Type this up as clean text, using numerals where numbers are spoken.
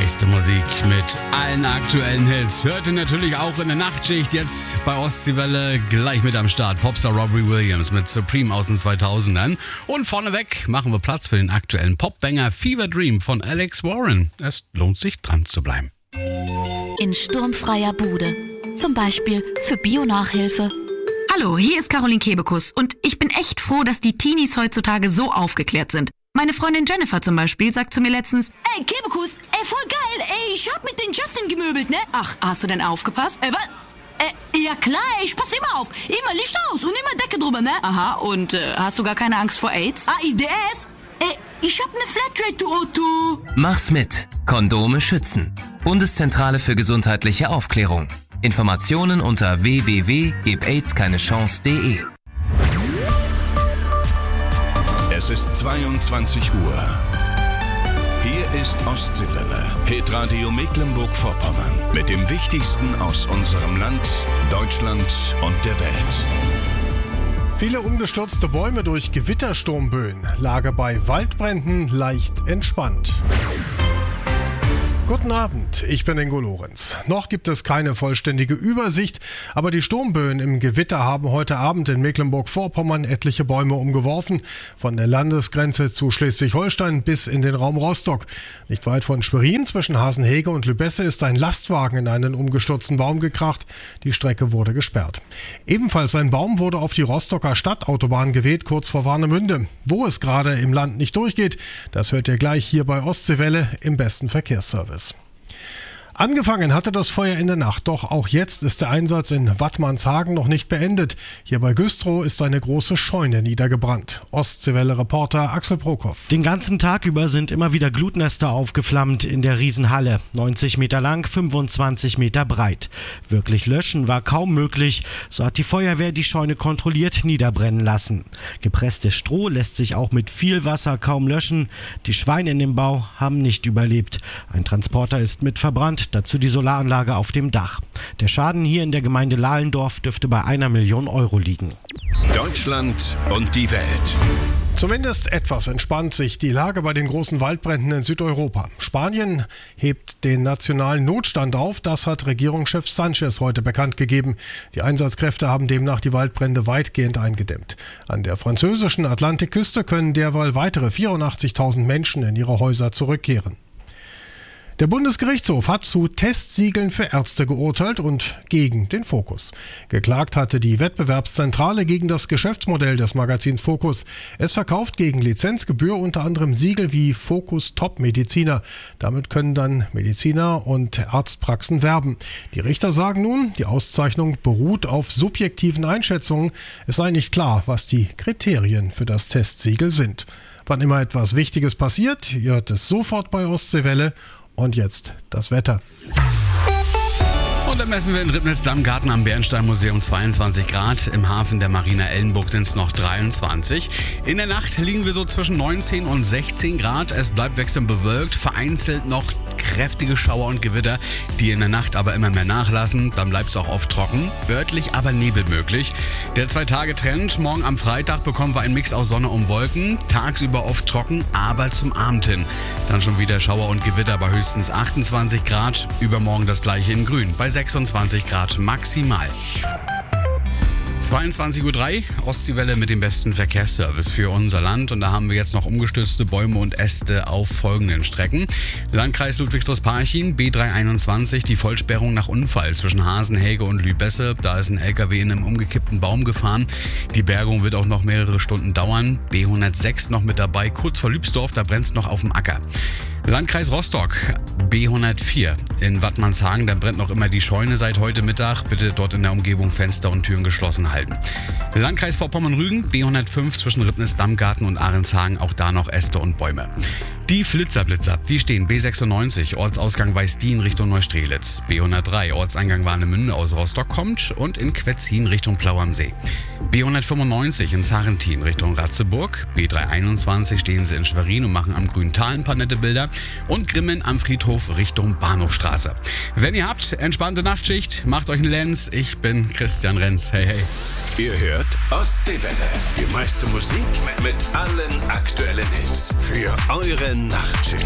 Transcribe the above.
Beste Musik mit allen aktuellen Hits. Hört ihr natürlich auch in der Nachtschicht jetzt bei Ostseewelle gleich mit am Start. Popstar Robbie Williams mit Supreme aus den 2000ern. Und vorneweg machen wir Platz für den aktuellen Popbanger Fever Dream von Alex Warren. Es lohnt sich dran zu bleiben. In sturmfreier Bude. Zum Beispiel für Bio-Nachhilfe. Hallo, hier ist Caroline Kebekus und ich bin echt froh, dass die Teenies heutzutage so aufgeklärt sind. Meine Freundin Jennifer zum Beispiel sagt zu mir letztens: Ey, Kebekus, voll geil, ich hab mit den Justin gemöbelt, ne? Ach, hast du denn aufgepasst? Was? Ja klar, ich pass immer auf. Immer Licht aus und immer Decke drüber, ne? Aha, und hast du gar keine Angst vor AIDS? AIDS? Ich hab ne Flatrate, du Otto. Mach's mit. Kondome schützen. Bundeszentrale für gesundheitliche Aufklärung. Informationen unter www.gebaidskeinechance.de. Es ist 22 Uhr. Hier ist Ostseewelle, Hitradio Mecklenburg-Vorpommern. Mit dem Wichtigsten aus unserem Land, Deutschland und der Welt. Viele umgestürzte Bäume durch Gewittersturmböen. Lage bei Waldbränden leicht entspannt. Guten Abend, ich bin Ingo Lorenz. Noch gibt es keine vollständige Übersicht, aber die Sturmböen im Gewitter haben heute Abend in Mecklenburg-Vorpommern etliche Bäume umgeworfen. Von der Landesgrenze zu Schleswig-Holstein bis in den Raum Rostock. Nicht weit von Schwerin zwischen Hasenhege und Lübesse ist ein Lastwagen in einen umgestürzten Baum gekracht. Die Strecke wurde gesperrt. Ebenfalls ein Baum wurde auf die Rostocker Stadtautobahn geweht, kurz vor Warnemünde. Wo es gerade im Land nicht durchgeht, das hört ihr gleich hier bei Ostseewelle im besten Verkehrsservice. Angefangen hatte das Feuer in der Nacht, doch auch jetzt ist der Einsatz in Wattmannshagen noch nicht beendet. Hier bei Güstrow ist eine große Scheune niedergebrannt. Ostseewelle-Reporter Axel Brokoff. Den ganzen Tag über sind immer wieder Glutnester aufgeflammt in der Riesenhalle. 90 Meter lang, 25 Meter breit. Wirklich löschen war kaum möglich. So hat die Feuerwehr die Scheune kontrolliert niederbrennen lassen. Gepresstes Stroh lässt sich auch mit viel Wasser kaum löschen. Die Schweine in dem Bau haben nicht überlebt. Ein Transporter ist mit verbrannt. Dazu die Solaranlage auf dem Dach. Der Schaden hier in der Gemeinde Lahlendorf dürfte bei 1 Million Euro liegen. Deutschland und die Welt. Zumindest etwas entspannt sich die Lage bei den großen Waldbränden in Südeuropa. Spanien hebt den nationalen Notstand auf, das hat Regierungschef Sanchez heute bekannt gegeben. Die Einsatzkräfte haben demnach die Waldbrände weitgehend eingedämmt. An der französischen Atlantikküste können derweil weitere 84.000 Menschen in ihre Häuser zurückkehren. Der Bundesgerichtshof hat zu Testsiegeln für Ärzte geurteilt und gegen den Fokus. Geklagt hatte die Wettbewerbszentrale gegen das Geschäftsmodell des Magazins Focus. Es verkauft gegen Lizenzgebühr unter anderem Siegel wie Focus Top Mediziner. Damit können dann Mediziner und Arztpraxen werben. Die Richter sagen nun, die Auszeichnung beruht auf subjektiven Einschätzungen. Es sei nicht klar, was die Kriterien für das Testsiegel sind. Wann immer etwas Wichtiges passiert, ihr hört es sofort bei Ostseewelle. Und jetzt das Wetter. Und dann messen wir in Ribnitz-Dammgarten am Bernstein-Museum 22 Grad. Im Hafen der Marina Ellenburg sind es noch 23. In der Nacht liegen wir so zwischen 19 und 16 Grad. Es bleibt wechselnd bewölkt, vereinzelt noch kräftige Schauer und Gewitter, die in der Nacht aber immer mehr nachlassen. Dann bleibt es auch oft trocken, örtlich aber Nebel möglich. Der 2-Tage-Trend, morgen am Freitag bekommen wir einen Mix aus Sonne und Wolken. Tagsüber oft trocken, aber zum Abend hin dann schon wieder Schauer und Gewitter bei höchstens 28 Grad. Übermorgen das gleiche in Grün, bei 26 Grad maximal. 22:03 Uhr, Ostseewelle mit dem besten Verkehrsservice für unser Land. Und da haben wir jetzt noch umgestürzte Bäume und Äste auf folgenden Strecken. Landkreis Ludwigsburg-Parchim, B321, die Vollsperrung nach Unfall zwischen Hasenhege und Lübesse. Da ist ein LKW in einem umgekippten Baum gefahren. Die Bergung wird auch noch mehrere Stunden dauern. B106 noch mit dabei, kurz vor Lübsdorf, da brennt es noch auf dem Acker. Landkreis Rostock, B104 in Wattmannshagen, da brennt noch immer die Scheune seit heute Mittag. Bitte dort in der Umgebung Fenster und Türen geschlossen halten. Landkreis Vorpommern-Rügen, B105 zwischen Ribnitz-Dammgarten und Ahrenshagen, auch da noch Äste und Bäume. Die Flitzer-Blitzer, die stehen B96, Ortsausgang Weißdien Richtung Neustrelitz. B103, Ortseingang Warnemünde aus Rostock kommt und in Quetzin Richtung Plau am See. B195 in Zarentin Richtung Ratzeburg. B321 stehen sie in Schwerin und machen am Grüntal ein paar nette Bilder. Und Grimmen am Friedhof Richtung Bahnhofstraße. Wenn ihr habt, entspannte Nachtschicht, macht euch einen Lenz. Ich bin Christian Renz. Hey, hey. Ihr hört Ostseewelle. Die meiste Musik mit allen aktuellen Hits. Für eure Nachtschicht.